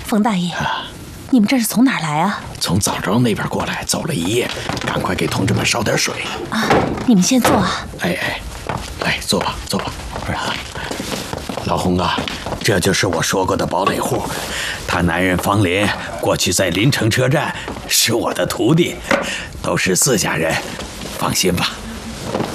冯大爷，你们这是从哪儿来啊？ 从枣庄那边过来，走了一夜，赶快给同志们烧点水啊！你们先坐啊。 哎，来坐吧，坐吧。老洪啊，这就是我说过的堡垒户，他男人方林过去在临城车站是我的徒弟，都是自家人，放心吧。